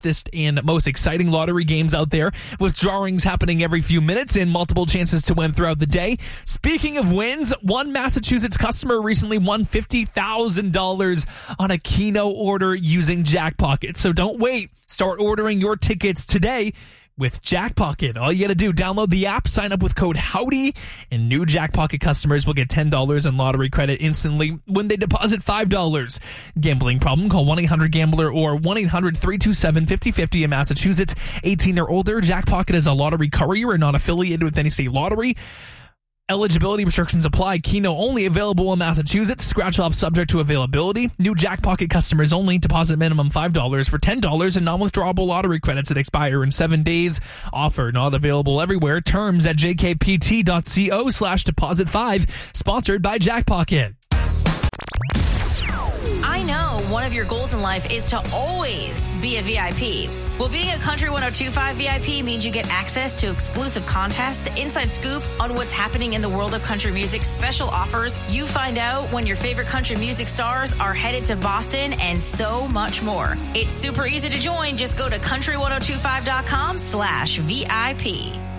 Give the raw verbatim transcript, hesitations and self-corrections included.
and most exciting lottery games out there, with drawings happening every few minutes and multiple chances to win throughout the day. Speaking of wins, one Massachusetts customer recently won fifty thousand dollars on a Keno order using Jackpocket. So don't wait. Start ordering your tickets today with Jackpocket. All you got to do, download the app, sign up with code HOWDY, and new Jackpocket customers will get ten dollars in lottery credit instantly when they deposit five dollars. Gambling problem? Call one eight hundred gambler or one eight hundred three two seven five oh five oh in Massachusetts. eighteen or older. Jackpocket is a lottery courier and not affiliated with any state lottery. Eligibility restrictions apply. Keno only available in Massachusetts. Scratch off subject to availability. New Jackpocket customers only. Deposit minimum five dollars for ten dollars and non-withdrawable lottery credits that expire in seven days. Offer not available everywhere. Terms at jkpt.co slash deposit five. Sponsored by Jackpocket. I know one of your goals in life is to always be a V I P. Well, being a Country one oh two point five V I P means you get access to exclusive contests, the inside scoop on what's happening in the world of country music, special offers. You find out when your favorite country music stars are headed to Boston, and so much more. It's super easy to join. Just go to country ten twenty-five dot com slash V I P.